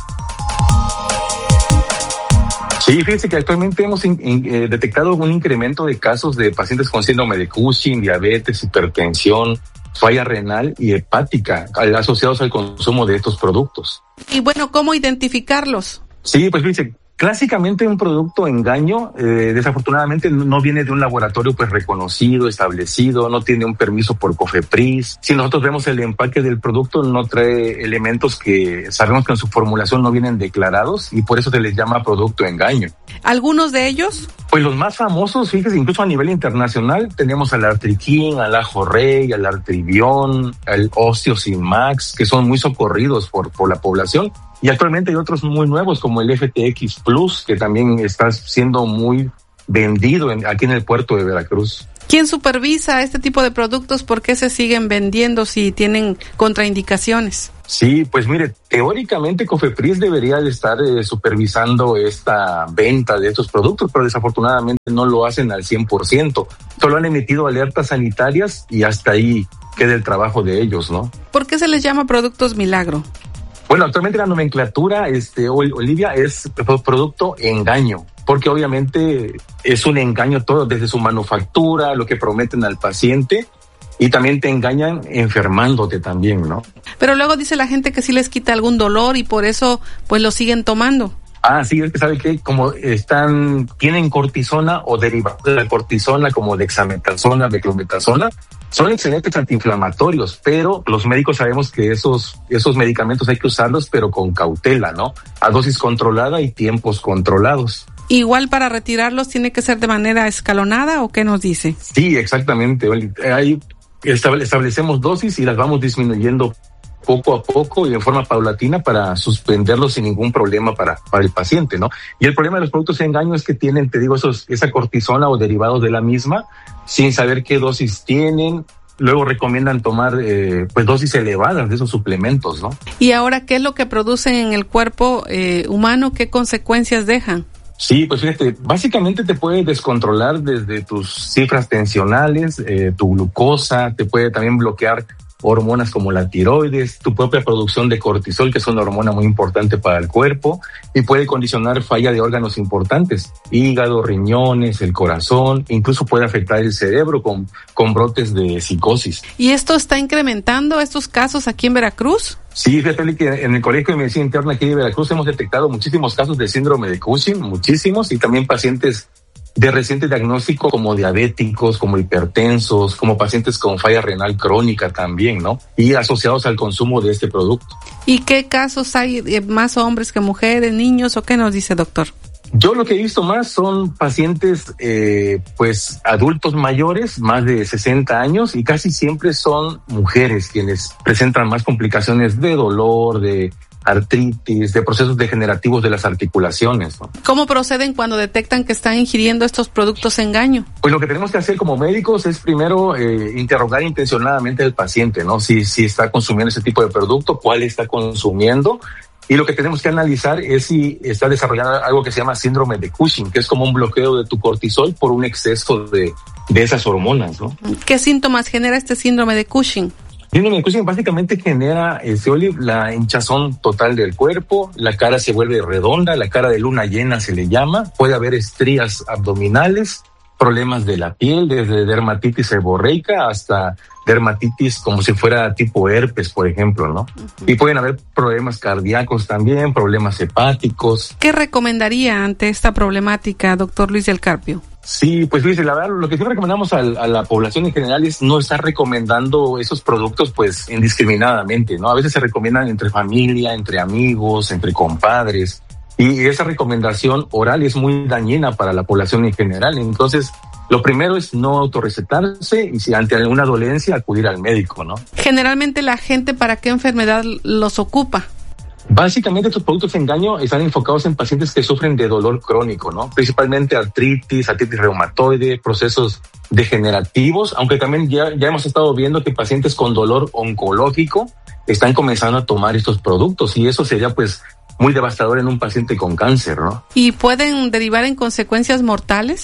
Sí, fíjense que actualmente hemos in, in, eh, detectado un incremento de casos de pacientes con síndrome de Cushing, diabetes, hipertensión, falla renal y hepática asociados al consumo de estos productos. Y bueno, ¿cómo identificarlos? Sí, pues fíjense, clásicamente un producto engaño, eh, desafortunadamente no viene de un laboratorio pues reconocido, establecido, no tiene un permiso por COFEPRIS. Si nosotros vemos el empaque del producto, no trae elementos que sabemos que en su formulación no vienen declarados y por eso se les llama producto engaño. ¿Algunos de ellos? Pues los más famosos, fíjese, incluso a nivel internacional, tenemos al Artriquín, al Ajo Rey, al Artribión, al Osteosimax, que son muy socorridos por, por la población. Y actualmente hay otros muy nuevos como el F T X Plus, que también está siendo muy vendido en, aquí en el puerto de Veracruz. ¿Quién supervisa este tipo de productos? ¿Por qué se siguen vendiendo si tienen contraindicaciones? Sí, pues mire, teóricamente COFEPRIS debería de estar eh, supervisando esta venta de estos productos, pero desafortunadamente no lo hacen al cien por ciento. Solo han emitido alertas sanitarias y hasta ahí queda el trabajo de ellos, ¿no? ¿Por qué se les llama productos milagro? Bueno, actualmente la nomenclatura, este, Olivia, es producto engaño, porque obviamente es un engaño todo, desde su manufactura, lo que prometen al paciente, y también te engañan enfermándote también, ¿no? Pero luego dice la gente que sí les quita algún dolor y por eso pues lo siguen tomando. Ah, sí, es que sabe que como están, tienen cortisona o derivados de la cortisona como dexametasona, beclometasona, son excelentes antiinflamatorios, pero los médicos sabemos que esos, esos medicamentos hay que usarlos, pero con cautela, ¿no? A dosis controlada y tiempos controlados. Igual para retirarlos tiene que ser de manera escalonada, ¿o qué nos dice? Sí, exactamente. Ahí establecemos dosis y las vamos disminuyendo poco a poco y de forma paulatina para suspenderlos sin ningún problema para, para el paciente, ¿no? Y el problema de los productos de engaño es que tienen, te digo, esos, esa cortisona o derivados de la misma, sin saber qué dosis tienen. Luego recomiendan tomar eh, pues dosis elevadas de esos suplementos, ¿no? Y ahora, ¿qué es lo que producen en el cuerpo eh, humano? ¿Qué consecuencias dejan? Sí, pues fíjate, básicamente te puede descontrolar desde tus cifras tensionales, eh, tu glucosa, te puede también bloquear hormonas como la tiroides, tu propia producción de cortisol, que es una hormona muy importante para el cuerpo, y puede condicionar falla de órganos importantes, hígado, riñones, el corazón, incluso puede afectar el cerebro con, con brotes de psicosis. ¿Y esto está incrementando estos casos aquí en Veracruz? Sí, fíjate que en el Colegio de Medicina Interna aquí de Veracruz hemos detectado muchísimos casos de síndrome de Cushing, muchísimos, y también pacientes de reciente diagnóstico como diabéticos, como hipertensos, como pacientes con falla renal crónica también, ¿no? Y asociados al consumo de este producto. ¿Y qué casos hay, más hombres que mujeres, niños, o qué nos dice, doctor? Yo lo que he visto más son pacientes, eh, pues adultos mayores, más de sesenta años, y casi siempre son mujeres quienes presentan más complicaciones de dolor, de artritis, de procesos degenerativos de las articulaciones, ¿no? ¿Cómo proceden cuando detectan que están ingiriendo estos productos engaño? Pues lo que tenemos que hacer como médicos es primero eh, interrogar intencionadamente al paciente, ¿no? Si, si está consumiendo ese tipo de producto, cuál está consumiendo. Y lo que tenemos que analizar es si está desarrollando algo que se llama síndrome de Cushing, que es como un bloqueo de tu cortisol por un exceso de, de esas hormonas, ¿no? ¿Qué síntomas genera este síndrome de Cushing? Síndrome de Cushing básicamente genera, este, Olive, la hinchazón total del cuerpo, la cara se vuelve redonda, la cara de luna llena se le llama, puede haber estrías abdominales, problemas de la piel, desde dermatitis seborreica hasta dermatitis como si fuera tipo herpes, por ejemplo, ¿no? Uh-huh. Y pueden haber problemas cardíacos también, problemas hepáticos. ¿Qué recomendaría ante esta problemática, doctor Luis del Carpio? Sí, pues fíjese, la verdad, lo que sí recomendamos a, a la población en general es no estar recomendando esos productos pues indiscriminadamente, ¿no? A veces se recomiendan entre familia, entre amigos, entre compadres, y esa recomendación oral es muy dañina para la población en general. Entonces, lo primero es no autorrecetarse y si ante alguna dolencia acudir al médico, ¿no? Generalmente la gente, ¿para qué enfermedad los ocupa? Básicamente estos productos de engaño están enfocados en pacientes que sufren de dolor crónico, ¿no? Principalmente artritis, artritis reumatoide, procesos degenerativos, aunque también ya, ya hemos estado viendo que pacientes con dolor oncológico están comenzando a tomar estos productos y eso sería pues muy devastador en un paciente con cáncer, ¿no? ¿Y pueden derivar en consecuencias mortales?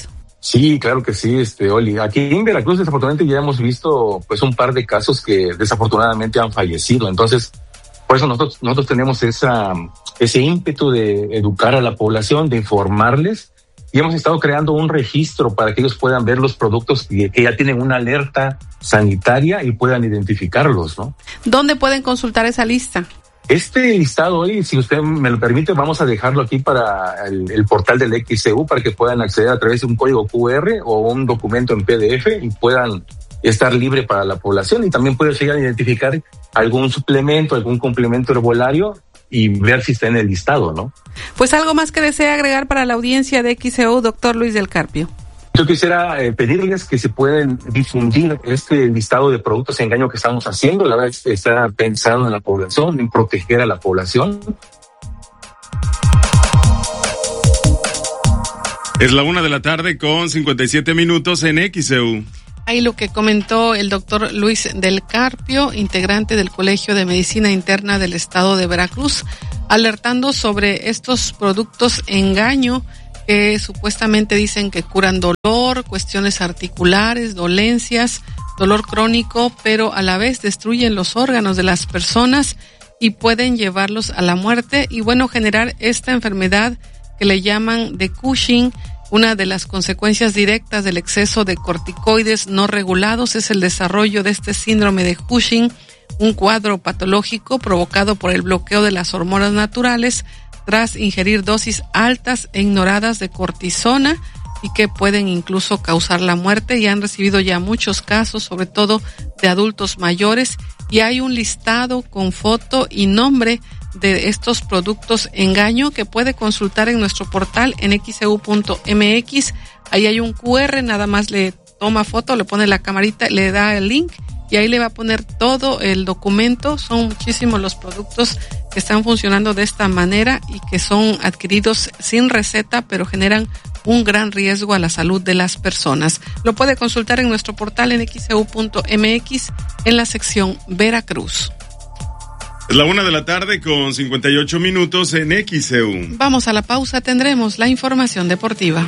Sí, claro que sí, este, Oli. Aquí en Veracruz, desafortunadamente, ya hemos visto pues un par de casos que desafortunadamente han fallecido. Entonces, por eso nosotros, nosotros tenemos esa, ese ímpetu de educar a la población, de informarles, y hemos estado creando un registro para que ellos puedan ver los productos que, que ya tienen una alerta sanitaria y puedan identificarlos, ¿no? ¿Dónde pueden consultar esa lista? Este listado hoy, si usted me lo permite, vamos a dejarlo aquí para el, el portal del X C U para que puedan acceder a través de un código Q R o un documento en P D F y puedan estar libre para la población, y también pueden llegar a identificar algún suplemento, algún complemento herbolario y ver si está en el listado, ¿no? Pues algo más que desea agregar para la audiencia de X C U, doctor Luis del Carpio. Yo quisiera eh, pedirles que se pueden difundir este listado de productos de engaño que estamos haciendo. La verdad es, está pensando en la población, en proteger a la población. Es la una de la tarde con cincuenta y siete minutos en X C U. Ahí lo que comentó el doctor Luis del Carpio, integrante del Colegio de Medicina Interna del Estado de Veracruz, alertando sobre estos productos engaño que supuestamente dicen que curan dolor, cuestiones articulares, dolencias, dolor crónico, pero a la vez destruyen los órganos de las personas y pueden llevarlos a la muerte y, bueno, generar esta enfermedad que le llaman de Cushing. Una de las consecuencias directas del exceso de corticoides no regulados es el desarrollo de este síndrome de Cushing, un cuadro patológico provocado por el bloqueo de las hormonas naturales tras ingerir dosis altas e ignoradas de cortisona y que pueden incluso causar la muerte, y han recibido ya muchos casos, sobre todo de adultos mayores, y hay un listado con foto y nombre de estos productos engaño que puede consultar en nuestro portal en x c u punto m x. Ahí hay un Q R, nada más le toma foto, le pone la camarita, le da el link y ahí le va a poner todo el documento. Son muchísimos los productos que están funcionando de esta manera y que son adquiridos sin receta, pero generan un gran riesgo a la salud de las personas. Lo puede consultar en nuestro portal en x c u punto m x en la sección Veracruz. Es la una de la tarde con cincuenta y ocho minutos en X C U. Vamos a la pausa, tendremos la información deportiva.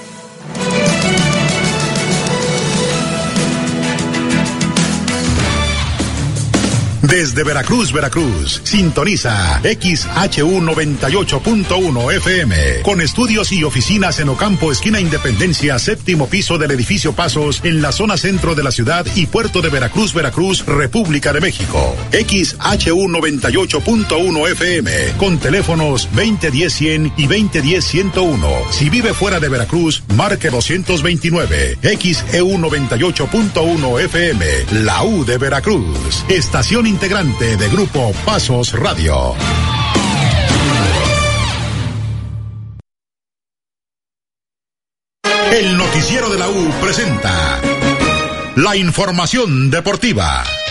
Desde Veracruz, Veracruz, sintoniza X H U noventa y ocho punto uno F M, con estudios y oficinas en Ocampo, esquina Independencia, séptimo piso del edificio Pasos, en la zona centro de la ciudad y puerto de Veracruz, Veracruz, República de México. X H U noventa y ocho punto uno F M, con teléfonos veinte diez cien y veinte diez ciento uno. Si vive fuera de Veracruz, marque doscientos veintinueve. X E U noventa y ocho punto uno F M, la U de Veracruz. Estación integrante de Grupo Pasos Radio. El noticiero de la U presenta la información deportiva.